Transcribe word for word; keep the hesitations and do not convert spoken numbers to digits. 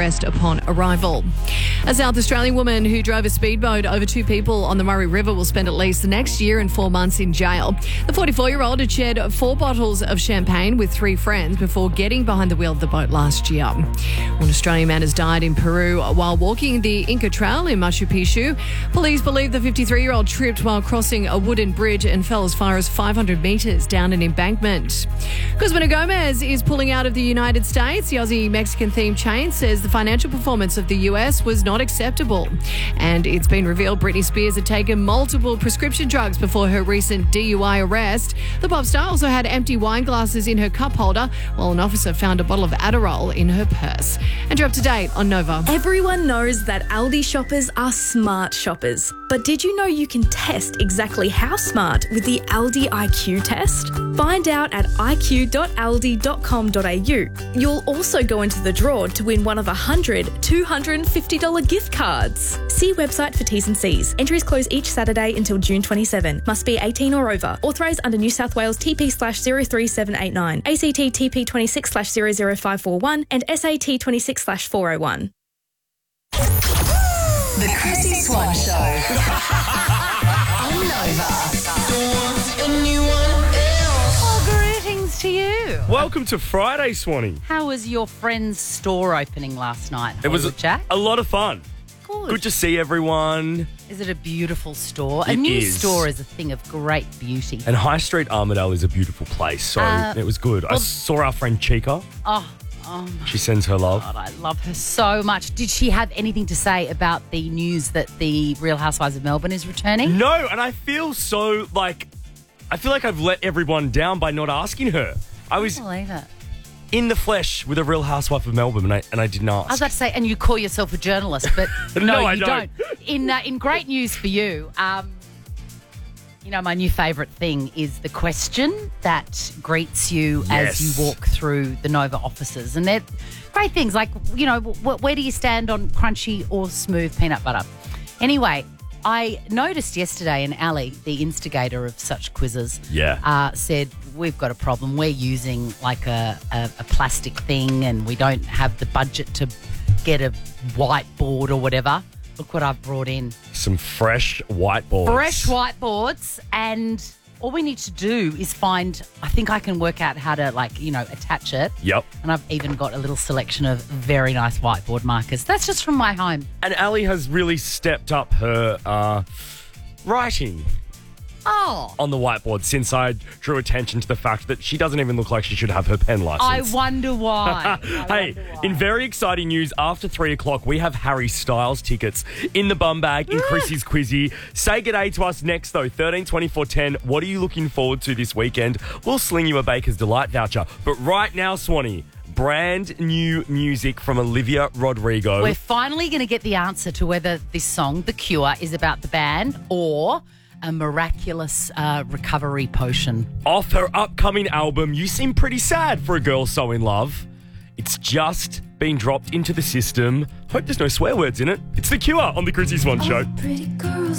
arrest upon arrival. A South Australian woman who drove a speedboat over two people on the Murray River will spend at least the next year and four months in jail. The forty-four-year-old had shared four bottles of champagne with three friends before getting behind the wheel of the boat last year. One Australian man has died in Peru while walking the Inca Trail in Machu Picchu. Police believe the fifty-three-year-old tripped while crossing a wooden bridge and fell as far as five hundred metres down an embankment. Cosmena Gomez is pulling out of the United States. The Aussie-Mexican-themed chain says the financial performance of the U S was not acceptable. And it's been revealed Britney Spears had taken multiple prescription drugs before her recent D U I arrest. The pop star also had empty wine glasses in her cup holder, while an officer found a bottle of Adderall in her purse. And you're up to date on Nova. Everyone knows that Aldi shoppers are smart shoppers. But did you know you can test exactly how smart with the Aldi I Q test? Find out at i q dot aldi dot com dot a u. You'll also go into the draw to win one of one hundred two hundred fifty dollars gift cards. See website for T's and C's. Entries close each Saturday until June twenty-seventh. Must be eighteen or over. Authorised under New South Wales T P slash zero three seven eight nine, A C T T P twenty-six slash zero zero five four one and S A T twenty-six slash four oh one. The Chrissy Swan Show on Nova. Oh, greetings to you. Welcome to Friday, Swanee. How was your friend's store opening last night? It was Hollywood Jack? a lot of fun. Good. Good to see everyone. Is it a beautiful store? a It new is. store is a thing of great beauty. And High Street Armadale is a beautiful place, so Uh, it was good. I well- saw our friend Chica. Oh, oh my She sends her love. God, I love her so much. Did she have anything to say about the news that the Real Housewives of Melbourne is returning? No, and I feel so like, I feel like I've let everyone down by not asking her. I was I believe it. in the flesh with a Real Housewife of Melbourne, and I, and I didn't ask. I was about to say, and you call yourself a journalist, but no, No, you I don't. In uh, in great news for you, um, you know, my new favourite thing is the question that greets you Yes. as you walk through the Nova offices, and they're great things like, you know, wh- where do you stand on crunchy or smooth peanut butter? Anyway, I noticed yesterday, and Ali, the instigator of such quizzes, Yeah. uh, said, we've got a problem. We're using like a, a, a plastic thing and we don't have the budget to get a whiteboard or whatever. Look what I've brought in. Some fresh whiteboards. Fresh whiteboards, and all we need to do is find, I think I can work out how to, like, you know, attach it. Yep. And I've even got a little selection of very nice whiteboard markers. That's just from my home. And Ali has really stepped up her uh, writing Oh. on the whiteboard since I drew attention to the fact that she doesn't even look like she should have her pen license. I wonder why. I Hey, wonder why. in very exciting news, after three o'clock, we have Harry Styles tickets in the bum bag in Chrissy's Quizzy. Say g'day to us next, though, thirteen twenty-four ten. What are you looking forward to this weekend? We'll sling you a Baker's Delight voucher. But right now, Swanee, brand new music from Olivia Rodrigo. We're finally going to get the answer to whether this song, The Cure, is about the band or a miraculous uh, recovery potion. Off her upcoming album, You Seem Pretty Sad for a Girl So In Love. It's just been dropped into the system. Hope there's no swear words in it. It's The Cure on The Chrissy Swan Show. Pretty girls.